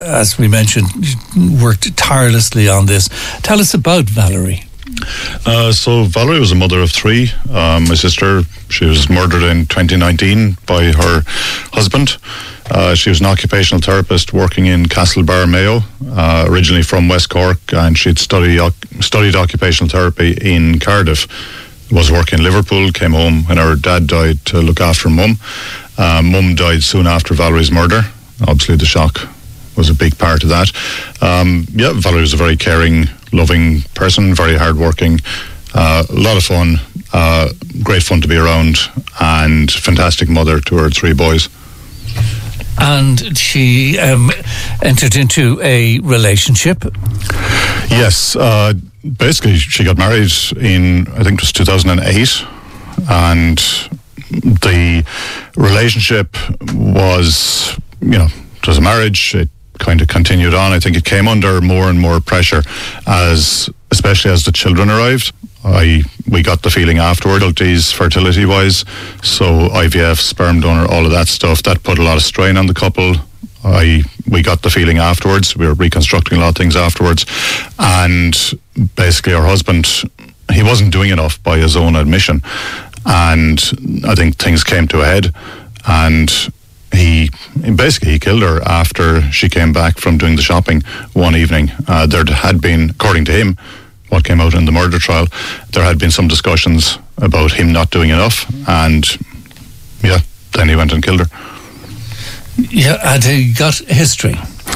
as we mentioned, worked tirelessly on this. Tell us about Valerie. So Valerie was a mother of three. My sister, she was murdered in 2019 by her husband. She was an occupational therapist working in Castlebar, Mayo, originally from West Cork, and she'd studied occupational therapy in Cardiff. Was working in Liverpool, came home when her dad died to look after Mum. Mum died soon after Valerie's murder. Obviously the shock was a big part of that. Valerie was a very caring, loving person, very hardworking, a lot of fun, great fun to be around, and fantastic mother to her three boys. And she entered into a relationship? Yes, basically she got married in, I think it was 2008, and the relationship was, it was a marriage. It kind of continued on. I think it came under more and more pressure, especially as the children arrived. We got the feeling afterward, fertility-wise, so IVF, sperm donor, all of that stuff, that put a lot of strain on the couple. We got the feeling afterwards. We were reconstructing a lot of things afterwards, and basically our husband, he wasn't doing enough by his own admission, and I think things came to a head, and he killed her after she came back from doing the shopping one evening. There had been, according to him, what came out in the murder trial, there had been some discussions about him not doing enough, and then he went and killed her. Yeah, and he got history.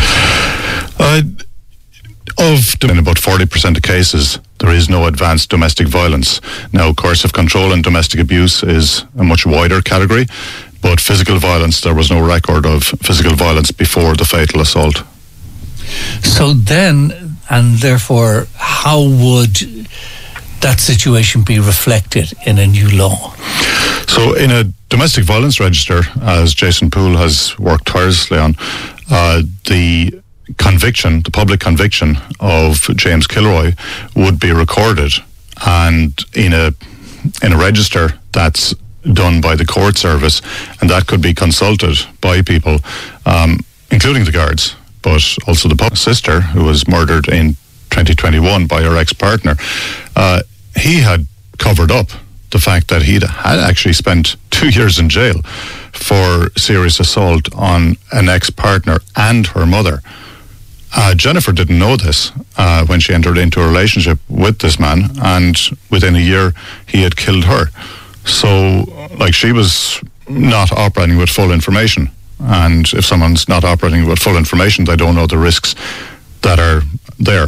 In about 40% of cases, there is no advanced domestic violence. Now, coercive control and domestic abuse is a much wider category, but physical violence, there was no record of physical violence before the fatal assault. So then, and therefore, how would that situation be reflected in a new law? So in a domestic violence register, as Jason Poole has worked tirelessly on, the public conviction of James Kilroy would be recorded, and in a register that's done by the court service, and that could be consulted by people, including the guards, but also the sister who was murdered in 2021 by her ex-partner. He had covered up the fact that he had actually spent 2 years in jail for serious assault on an ex-partner and her mother. Jennifer didn't know this when she entered into a relationship with this man, and within a year he had killed her. So, she was not operating with full information. And if someone's not operating with full information, they don't know the risks that are there.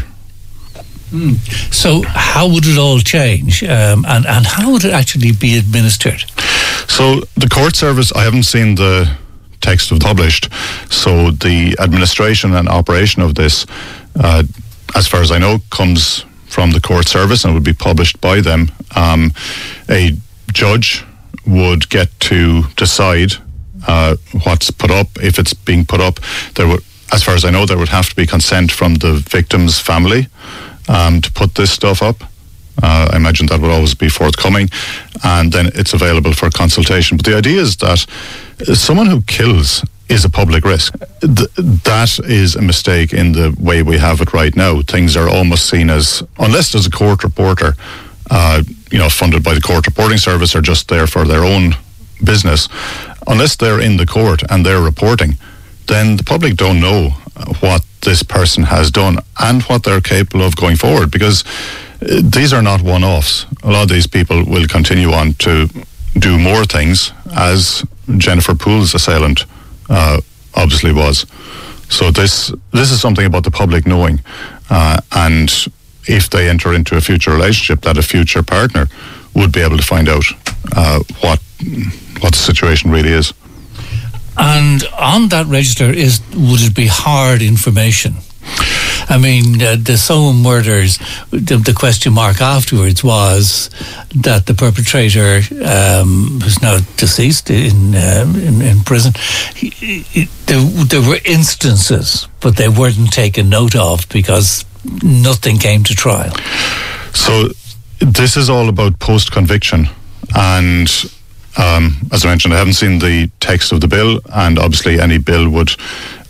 So how would it all change? And how would it actually be administered? So the court service, I haven't seen the text of published. So the administration and operation of this, as far as I know, comes from the court service and would be published by them. A judge would get to decide what's put up. If it's being put up, as far as I know, there would have to be consent from the victim's family to put this stuff up. I imagine that would always be forthcoming, and then it's available for consultation. But the idea is that someone who kills is a public risk. That is a mistake in the way we have it right now. Things are almost seen as, unless there's a court reporter, funded by the court reporting service or just there for their own business, unless they're in the court and they're reporting, then the public don't know what this person has done and what they're capable of going forward, because these are not one-offs. A lot of these people will continue on to do more things, as Jennifer Poole's assailant obviously was. So this is something about the public knowing, and if they enter into a future relationship, that a future partner would be able to find out what the situation really is. And on that register, would it be hard information? I mean, the Soho murders, the question mark afterwards was that the perpetrator, who's now deceased in prison, there were instances, but they weren't taken note of because nothing came to trial. So this is all about post-conviction, and as I mentioned, I haven't seen the text of the bill, and obviously any bill would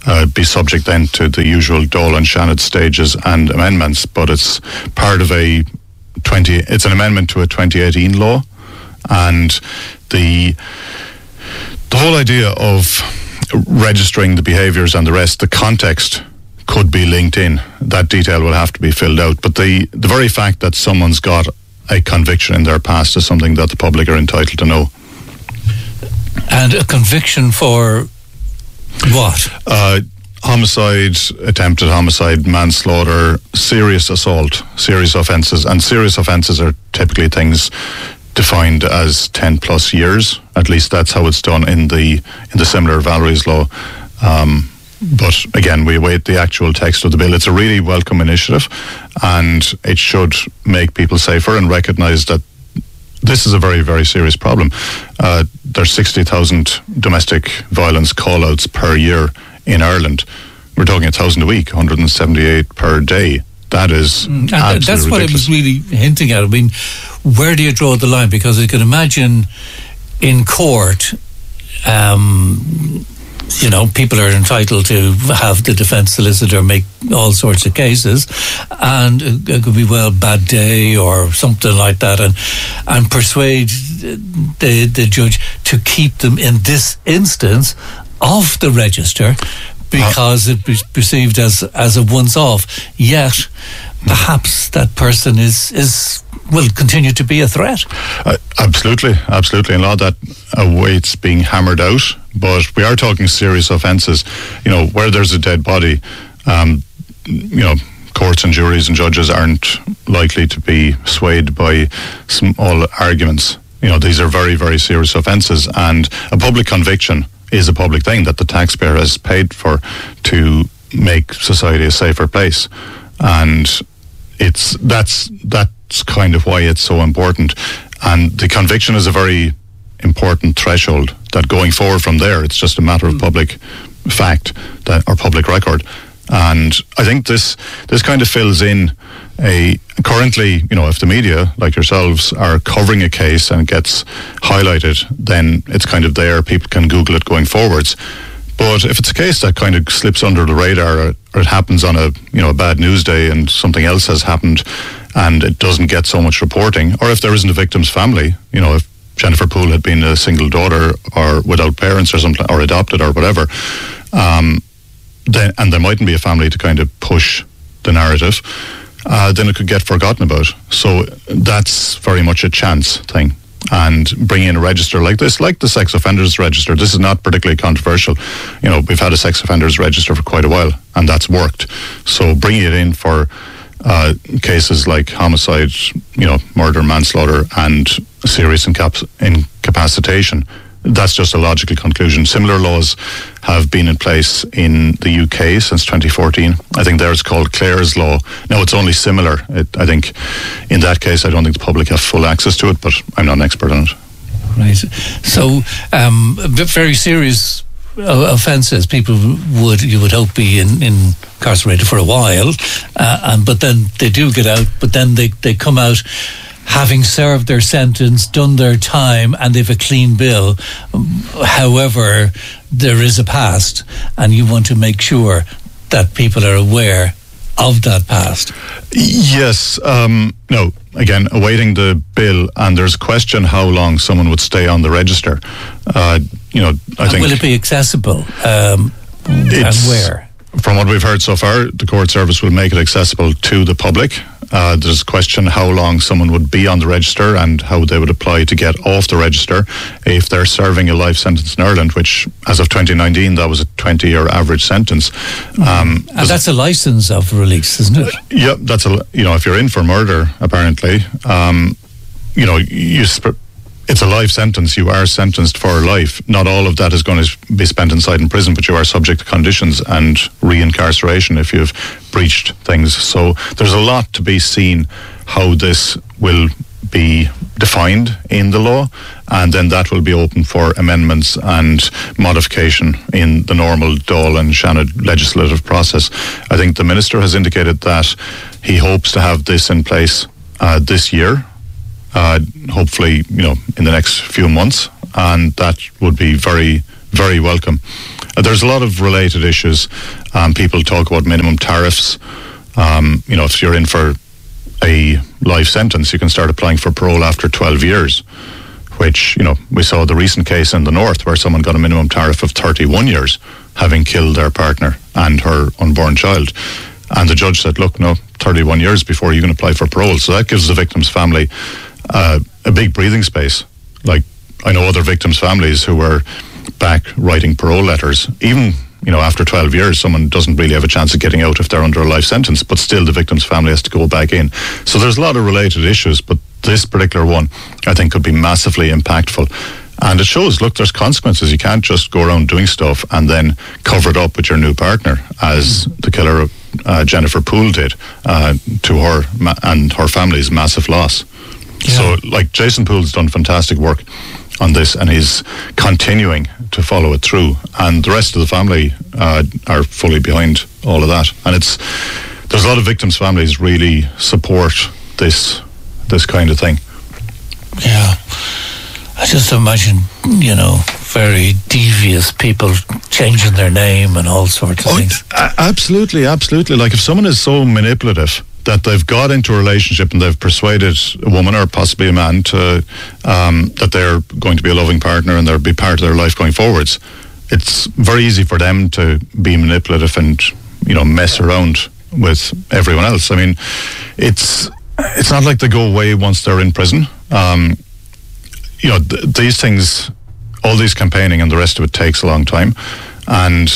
be subject then to the usual Dáil and Seanad stages and amendments, but it's part of it's an amendment to a 2018 law, and the whole idea of registering the behaviours and the rest, the context could be linked in. That detail will have to be filled out, but the very fact that someone's got a conviction in their past is something that the public are entitled to know. And a conviction for what? Homicide, attempted homicide, manslaughter, serious assault, serious offences. And serious offences are typically things defined as 10 plus years. At least that's how it's done in the similar Valeries law. But again, we await the actual text of the bill. It's a really welcome initiative, and it should make people safer and recognise that this is a very, very serious problem. There's 60,000 domestic violence call-outs per year in Ireland. We're talking 1,000 a week, 178 per day. That is absolutely that's what ridiculous. I was really hinting at. I mean, where do you draw the line? Because I can imagine in court, people are entitled to have the defence solicitor make all sorts of cases, and it could be bad day or something like that, and persuade the judge to keep them in this instance off the register because it was perceived as a once-off. Yet, perhaps that person will continue to be a threat. Absolutely, and a lot of that awaits being hammered out. But we are talking serious offences. Where there's a dead body, courts and juries and judges aren't likely to be swayed by small arguments. These are very, very serious offences, and a public conviction is a public thing that the taxpayer has paid for to make society a safer place. And that's kind of why it's so important. And the conviction is a very important threshold that going forward from there, it's just a matter of public fact or public record. And I think this kind of fills in currently, if the media like yourselves are covering a case and it gets highlighted, then it's kind of there, people can Google it going forwards. But if it's a case that kind of slips under the radar, or it happens on a bad news day and something else has happened and it doesn't get so much reporting, or if there isn't a victim's family, if Jennifer Poole had been a single daughter or without parents or something, or adopted or whatever, and there mightn't be a family to kind of push the narrative, then it could get forgotten about. So that's very much a chance thing. And bringing in a register like this, like the sex offenders register, this is not particularly controversial. We've had a sex offenders register for quite a while, and that's worked. So bringing it in for cases like homicide, murder, manslaughter, and serious incapacitation, that's just a logical conclusion. Similar laws have been in place in the UK since 2014. I think theirs called Clare's Law. No, it's only similar. I think in that case, I don't think the public have full access to it, but I'm not an expert on it. Right. So, very serious offences, people you would hope be incarcerated for a while, but then they do get out, but then they come out having served their sentence, done their time, and they've a clean bill. However, there is a past, and you want to make sure that people are aware of that past. Yes. No, again, awaiting the bill, and there's a question how long someone would stay on the register. I think... Will it be accessible? And where? From what we've heard so far, the court service will make it accessible to the public. There's a question how long someone would be on the register and how they would apply to get off the register if they're serving a life sentence in Ireland, which, as of 2019, that was a 20-year average sentence. And that's a licence of release, isn't it? Yeah, that's if you're in for murder, apparently, it's a life sentence. You are sentenced for life. Not all of that is going to be spent inside in prison, but you are subject to conditions and reincarceration if you've breached things. So there's a lot to be seen how this will be defined in the law, and then that will be open for amendments and modification in the normal Dáil and Seanad legislative process. I think the Minister has indicated that he hopes to have this in place this year. Hopefully, in the next few months, and that would be very, very welcome. There's a lot of related issues. People talk about minimum tariffs. If you're in for a life sentence, you can start applying for parole after 12 years, which, we saw the recent case in the north where someone got a minimum tariff of 31 years, having killed their partner and her unborn child. And the judge said, look, no, 31 years before you can apply for parole. So that gives the victim's family a big breathing space. Like, I know other victims' families who were back writing parole letters. Even, after 12 years, someone doesn't really have a chance of getting out if they're under a life sentence, but still the victim's family has to go back in. So there's a lot of related issues, but this particular one, I think, could be massively impactful. And it shows, look, there's consequences. You can't just go around doing stuff and then cover it up with your new partner, as the killer of Jennifer Poole did to her and her family's massive loss. Yeah. So, Jason Poole's done fantastic work on this, and he's continuing to follow it through, and the rest of the family are fully behind all of that. And there's a lot of victims' families really support this kind of thing. Yeah, I just imagine, very devious people changing their name and all sorts of things. Absolutely. Like, if someone is so manipulative that they've got into a relationship and they've persuaded a woman or possibly a man to that they're going to be a loving partner and they'll be part of their life going forwards, it's very easy for them to be manipulative and mess around with everyone else. I mean, it's not like they go away once they're in prison. These things, all these campaigning and the rest of it takes a long time, and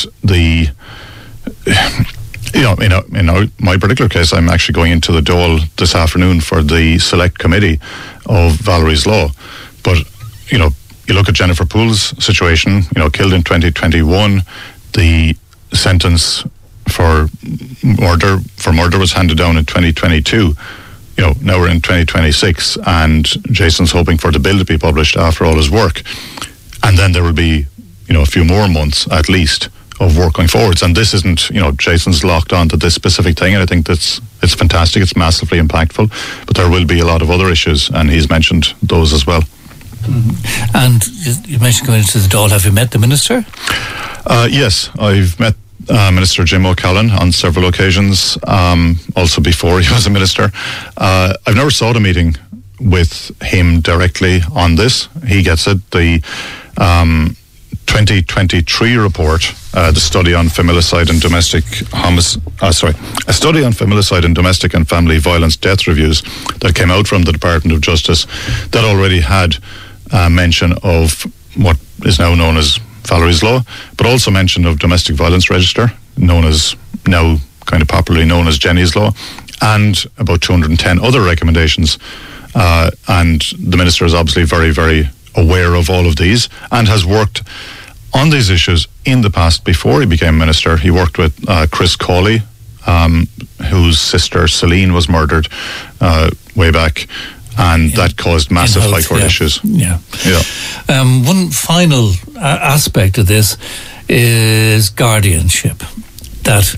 in my particular case, I'm actually going into the Dáil this afternoon for the select committee of Valerie's Law. But, you look at Jennifer Poole's situation, killed in 2021. The sentence for murder was handed down in 2022. Now we're in 2026, and Jason's hoping for the bill to be published after all his work. And then there will be, a few more months at least of work going forwards. And this isn't, Jason's locked on to this specific thing, and I think it's fantastic. It's massively impactful, but there will be a lot of other issues, and he's mentioned those as well. Mm-hmm. And you mentioned going into the Dáil. Have you met the minister? Yes, I've met Minister Jim O'Callaghan on several occasions, also before he was a minister. I've never sought a meeting with him directly on this. He gets it. The 2023 report, the study on feminicide and a study on feminicide and domestic and family violence death reviews that came out from the Department of Justice, that already had mention of what is now known as Valerie's Law, but also mention of domestic violence register, now kind of popularly known as Jenny's Law, and about 210 other recommendations. And the minister is obviously very, very aware of all of these and has worked on these issues in the past. Before he became minister, he worked with Chris Cawley, whose sister Celine was murdered way back, and that caused massive High Court issues. Yeah. One final aspect of this is guardianship. That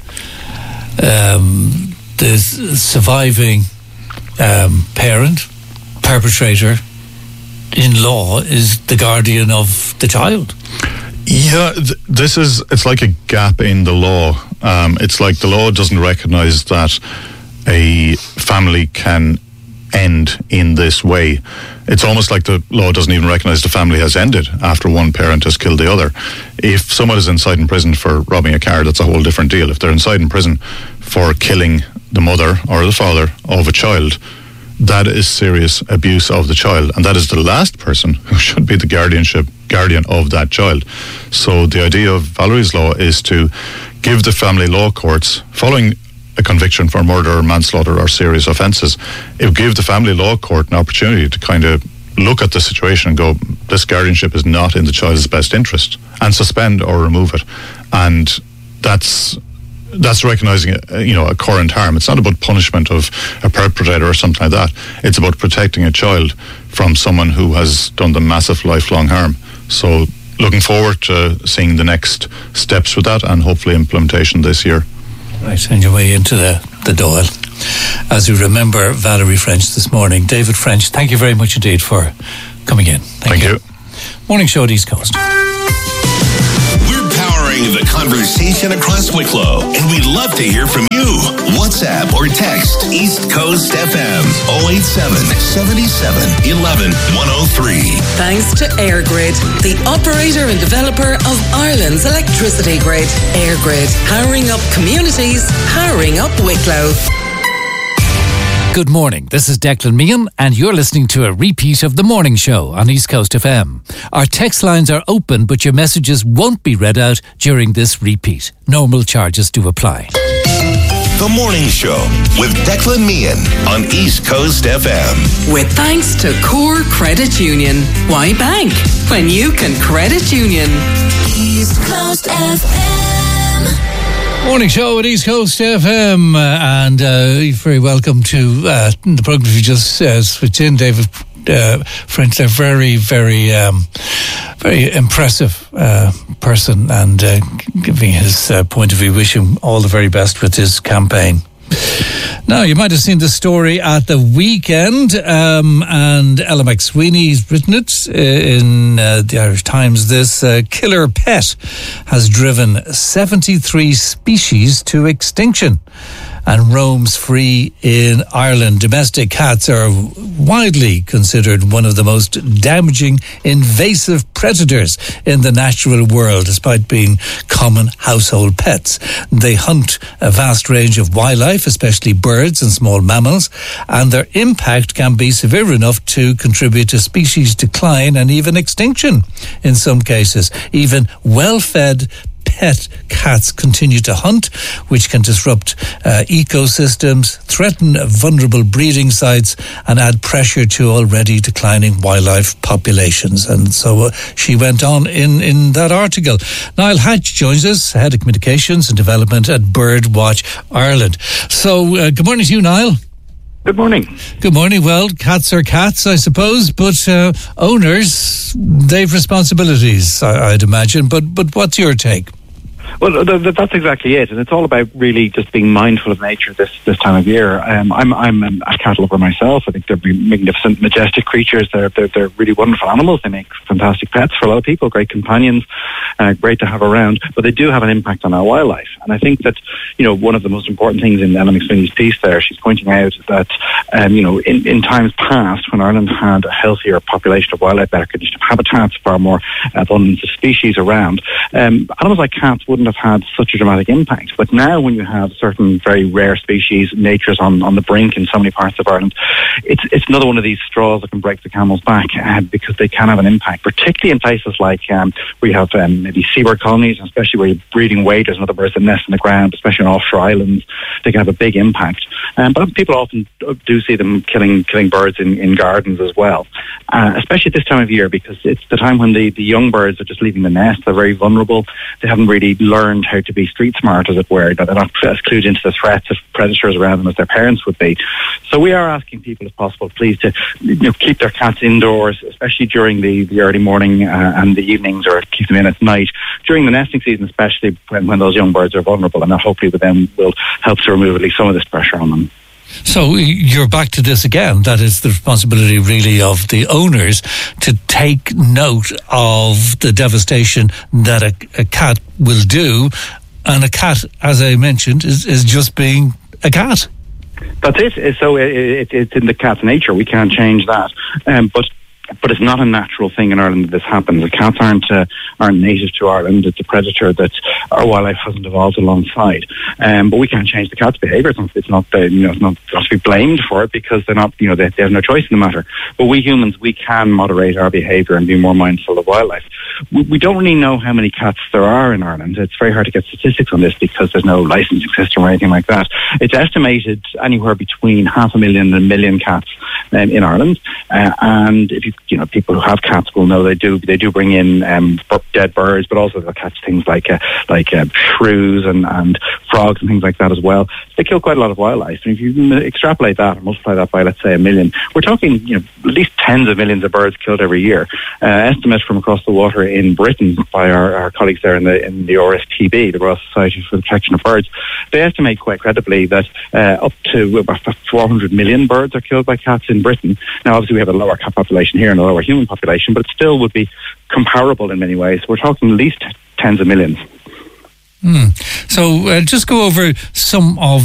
the surviving parent, perpetrator in law, is the guardian of the child. Yeah, it's like a gap in the law. It's like the law doesn't recognise that a family can end in this way. It's almost like the law doesn't even recognise the family has ended after one parent has killed the other. If someone is inside in prison for robbing a car, that's a whole different deal. If they're inside in prison for killing the mother or the father of a child, that is serious abuse of the child, and that is the last person who should be the guardian of that child. So the idea of Valerie's Law is to give the family law courts, following a conviction for murder or manslaughter or serious offences, it would give the family law court an opportunity to kind of look at the situation and go, this guardianship is not in the child's best interest, and suspend or remove it. And that's recognising a current harm. It's not about punishment of a perpetrator or something like that. It's about protecting a child from someone who has done them massive lifelong harm. So looking forward to seeing the next steps with that, and hopefully implementation this year. Right, and your way into the Dáil. As we remember Valerie French this morning. David French, thank you very much indeed for coming in. Thank you. Morning show at East Coast. bring the conversation across Wicklow, and we'd love to hear from you. WhatsApp or text East Coast FM 087 77 11 103. Thanks to EirGrid, the operator and developer of Ireland's electricity grid. EirGrid, powering up communities, powering up Wicklow. Good morning, this is Declan Meehan and you're listening to a repeat of The Morning Show on East Coast FM. Our text lines are open, but your messages won't be read out during this repeat. Normal charges do apply. The Morning Show with Declan Meehan on East Coast FM. With thanks to Core Credit Union. Why bank when you can credit union? East Coast FM. Morning Show at East Coast FM, and you're very welcome to the programme you just switched in. David French, a very, very, very impressive person, and giving his point of view. Wish him all the very best with his campaign. Now, you might have seen the story at the weekend, and Ella McSweeney's written it in the Irish Times. This killer pet has driven 73 species to extinction and roams free in Ireland. Domestic cats are widely considered one of the most damaging invasive predators in the natural world, despite being common household pets. They hunt a vast range of wildlife, especially birds and small mammals, and their impact can be severe enough to contribute to species decline and even extinction in some cases. Even well-fed pet cats continue to hunt, which can disrupt ecosystems, threaten vulnerable breeding sites, and add pressure to already declining wildlife populations. And so she went on in that article. Niall Hatch joins us, Head of Communications and Development at Birdwatch Ireland. So good morning to you, Niall. Good morning. Good morning. Well, cats are cats, I suppose, but owners, they've responsibilities, I'd imagine. But what's your take? Well, that's exactly it, and it's all about really just being mindful of nature this time of year. I'm a cat lover myself. I think they're magnificent, majestic creatures. They're really wonderful animals. They make fantastic pets for a lot of people, great companions, great to have around. But they do have an impact on our wildlife, and I think that one of the most important things in Ella McSweeney's piece there, she's pointing out that in times past, when Ireland had a healthier population of wildlife, better condition of habitats, far more abundance of species around, animals like cats wouldn't have had such a dramatic impact. But now, when you have certain very rare species, nature's on the brink in so many parts of Ireland, it's another one of these straws that can break the camel's back, because they can have an impact, particularly in places like where you have maybe seabird colonies, especially where you're breeding waders and other birds that nest in the ground, especially on offshore islands. They can have a big impact. But people often do see them killing birds in gardens as well, especially at this time of year, because it's the time when the young birds are just leaving the nest. They're very vulnerable. They haven't really learned how to be street smart, as it were. They're not as clued into the threats of predators around them as their parents would be. So we are asking people, if possible, please, to keep their cats indoors, especially during the early morning and the evenings, or keep them in at night during the nesting season, especially when those young birds are vulnerable, and that hopefully will help to remove at least some of this pressure on them. So you're back to this again, that is the responsibility really of the owners to take note of the devastation that a cat will do, and a cat, as I mentioned, is just being a cat. That's it. So it's in the cat's nature. We can't change that. But it's not a natural thing in Ireland that this happens. The cats aren't native to Ireland. It's a predator that our wildlife hasn't evolved alongside. But we can't change the cat's behaviour. It's not to be blamed for it, because they're not. They have no choice in the matter. But we humans, we can moderate our behaviour and be more mindful of wildlife. We don't really know how many cats there are in Ireland. It's very hard to get statistics on this because there's no licensing system or anything like that. It's estimated anywhere between 500,000 and 1 million cats in Ireland. And if people who have cats will know they do bring in dead birds, but also they'll catch things like shrews and frogs and things like that as well. So they kill quite a lot of wildlife. And if you extrapolate that and multiply that by, let's say, 1 million, we're talking at least tens of millions of birds killed every year. Estimate from across the water in Britain by our colleagues there in the RSPB, the Royal Society for the Protection of Birds, they estimate quite credibly that up to about 400 million birds are killed by cats in Britain. Now, obviously, we have a lower cat population here and a lower human population, but it still would be comparable in many ways. We're talking at least tens of millions. So just go over some of